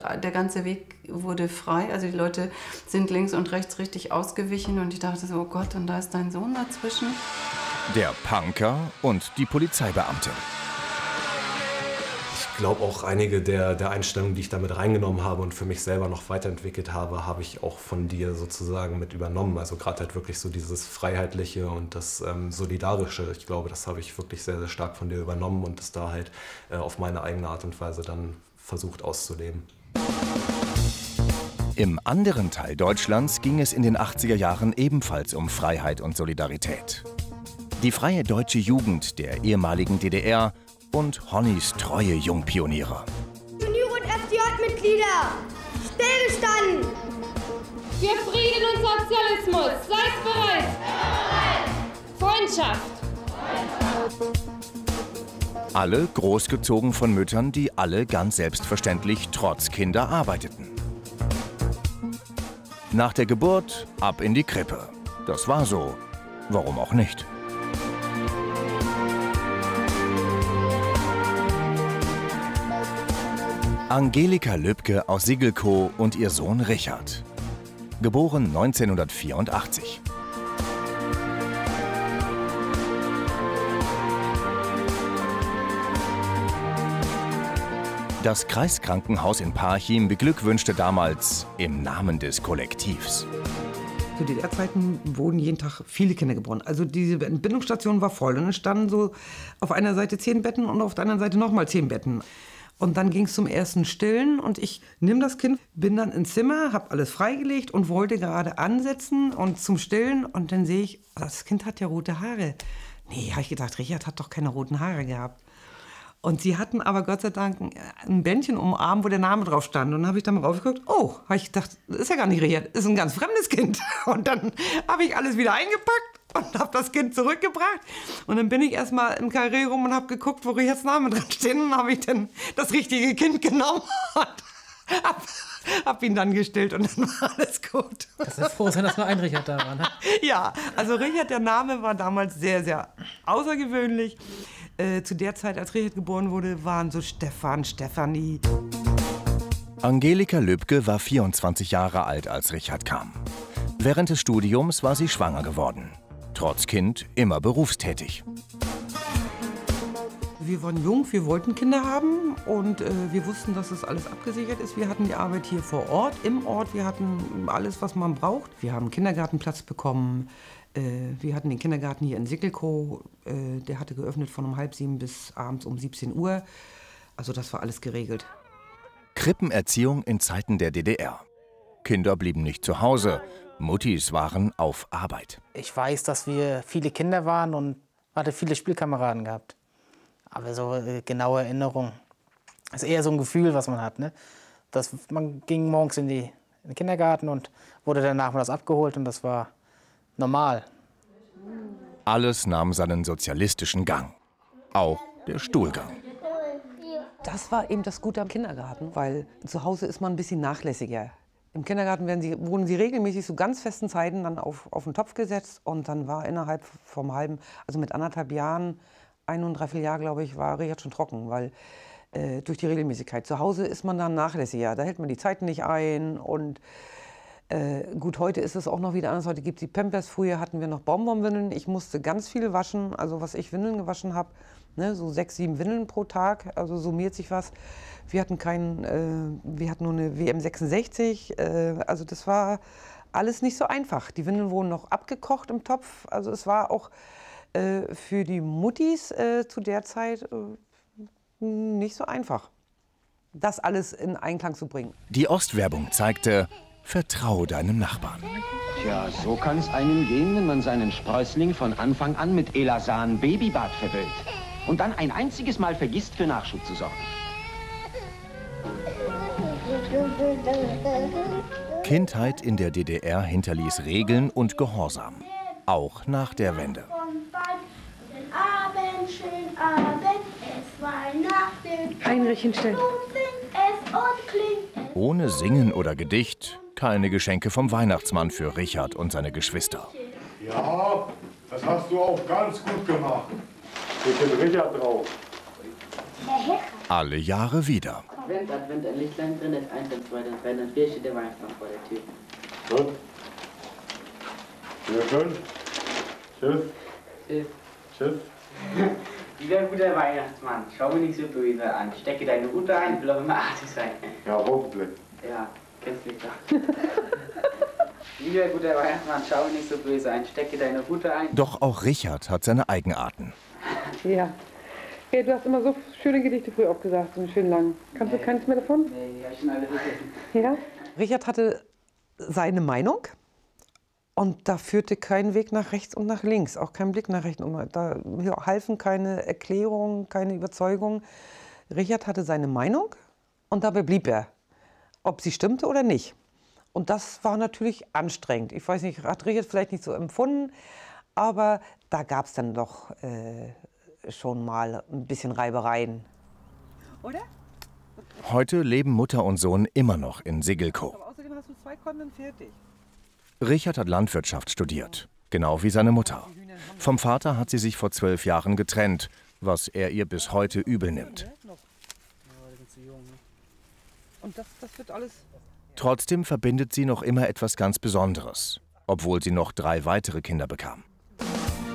Der ganze Weg wurde frei, also die Leute sind links und rechts richtig ausgewichen und ich dachte so, oh Gott, und da ist dein Sohn dazwischen. Der Punker und die Polizeibeamtin. Ich glaube auch einige der Einstellungen, die ich damit reingenommen habe und für mich selber noch weiterentwickelt habe, habe ich auch von dir sozusagen mit übernommen. Also gerade halt wirklich so dieses Freiheitliche und das Solidarische. Ich glaube, das habe ich wirklich sehr, sehr stark von dir übernommen und es da halt auf meine eigene Art und Weise dann versucht auszuleben. Im anderen Teil Deutschlands ging es in den 80er Jahren ebenfalls um Freiheit und Solidarität. Die Freie Deutsche Jugend der ehemaligen DDR und Honnys treue Jungpioniere. Junior- und FDJ-Mitglieder, stillgestanden! Für Frieden und Sozialismus, seid bereit! Freundschaft! Alle großgezogen von Müttern, die alle ganz selbstverständlich trotz Kinder arbeiteten. Nach der Geburt ab in die Krippe. Das war so. Warum auch nicht? Angelika Lübke aus Siegelkow und ihr Sohn Richard. Geboren 1984. Das Kreiskrankenhaus in Parchim beglückwünschte damals im Namen des Kollektivs. Zu DDR-Zeiten wurden jeden Tag viele Kinder geboren. Also diese Entbindungsstation war voll. Und es standen so auf einer Seite 10 Betten und auf der anderen Seite nochmal 10 Betten. Und dann ging es zum ersten Stillen und ich nehme das Kind, bin dann ins Zimmer, habe alles freigelegt und wollte gerade ansetzen und zum Stillen. Und dann sehe ich, das Kind hat ja rote Haare. Nee, habe ich gedacht, Richard hat doch keine roten Haare gehabt. Und sie hatten aber Gott sei Dank ein Bändchen um den Arm, wo der Name drauf stand. Und dann habe ich da mal raufgeguckt, oh, habe ich gedacht, das ist ja gar nicht Richard, ist ein ganz fremdes Kind. Und dann habe ich alles wieder eingepackt und habe das Kind zurückgebracht. Und dann bin ich erst mal im Karree rum und habe geguckt, wo Richards Name dran steht. Und dann habe ich dann das richtige Kind genommen und hab ihn dann gestillt und dann war alles gut. Das ist froh sein, dass nur ein Richard da war, ne? Ja, also Richard, der Name war damals sehr, sehr außergewöhnlich. Zu der Zeit, als Richard geboren wurde, waren so Stefan, Stefanie. Angelika Lübke war 24 Jahre alt, als Richard kam. Während des Studiums war sie schwanger geworden. Trotz Kind immer berufstätig. Wir waren jung, wir wollten Kinder haben und wir wussten, dass das alles abgesichert ist. Wir hatten die Arbeit hier vor Ort, im Ort. Wir hatten alles, was man braucht. Wir haben einen Kindergartenplatz bekommen. Wir hatten den Kindergarten hier in Sickelkow. Der hatte geöffnet von um 6:30 bis abends um 17 Uhr. Also das war alles geregelt. Krippenerziehung in Zeiten der DDR. Kinder blieben nicht zu Hause. Muttis waren auf Arbeit. Ich weiß, dass wir viele Kinder waren und hatte viele Spielkameraden gehabt. Aber so genaue Erinnerung ist eher so ein Gefühl, was man hat. Ne? Man ging morgens in den Kindergarten und wurde dann nachmittags abgeholt und das war normal. Alles nahm seinen sozialistischen Gang. Auch der Stuhlgang. Das war eben das Gute am Kindergarten, weil zu Hause ist man ein bisschen nachlässiger. Im Kindergarten wurden sie regelmäßig zu ganz festen Zeiten dann auf den Topf gesetzt und dann war innerhalb vom also mit 1,5 Jahren, 1 und 3 Jahre, glaube ich, war Richard schon trocken, weil durch die Regelmäßigkeit. Zu Hause ist man dann nachlässiger, da hält man die Zeiten nicht ein und gut, heute ist es auch noch wieder anders. Heute gibt es die Pampers. Früher hatten wir noch Bonbonwindeln. Ich musste ganz viel waschen. Also was ich Windeln gewaschen habe, ne, so 6, 7 Windeln pro Tag. Also summiert sich was. Wir hatten wir hatten nur eine WM66. Also das war alles nicht so einfach. Die Windeln wurden noch abgekocht im Topf. Also es war auch für die Muttis zu der Zeit nicht so einfach, das alles in Einklang zu bringen. Die Ostwerbung zeigte: Vertrau deinem Nachbarn. Tja, so kann es einem gehen, wenn man seinen Sprössling von Anfang an mit Elasan Babybad verwöhnt und dann ein einziges Mal vergisst, für Nachschub zu sorgen. Kindheit in der DDR hinterließ Regeln und Gehorsam. Auch nach der Wende. Heinrich hinstellen. Ohne Singen oder Gedicht keine Geschenke vom Weihnachtsmann für Richard und seine Geschwister. Ja, das hast du auch ganz gut gemacht. Mit dem Richard drauf. Alle Jahre wieder. Advent, ein Lichtlein drin, das 1, dann 2, dann 3, dann 4 steht der Weihnachtsmann vor der Tür. Gut. Sehr schön. Tschüss. Tschüss. Tschüss. Lieber guter Weihnachtsmann, schau mich nicht so böse an. Stecke deine Route ein, ich will auch immer artig sein. Ja, hoffentlich. Ja, kennst mich doch. Lieber guter Weihnachtsmann, schau mich nicht so böse an. Stecke deine Route ein. Doch auch Richard hat seine Eigenarten. Ja. Hey, du hast immer so schöne Gedichte früher aufgesagt, so schön lang. Kannst du keins mehr davon? Nee, die hab ich schon alle vergessen. Ja? Richard hatte seine Meinung und da führte kein Weg nach rechts und nach links, auch kein Blick nach rechts und nach, da halfen keine Erklärungen, keine Überzeugungen. Richard hatte seine Meinung und dabei blieb er, ob sie stimmte oder nicht. Und das war natürlich anstrengend. Ich weiß nicht, hat Richard vielleicht nicht so empfunden, aber da gab es dann doch schon mal ein bisschen Reibereien. Oder? Heute leben Mutter und Sohn immer noch in Siggelkow. Aber außerdem hast du 2 Konten fertig. Richard hat Landwirtschaft studiert, genau wie seine Mutter. Vom Vater hat sie sich vor 12 Jahren getrennt, was er ihr bis heute übel nimmt. Und das wird alles. Trotzdem verbindet sie noch immer etwas ganz Besonderes, obwohl sie noch 3 weitere Kinder bekam.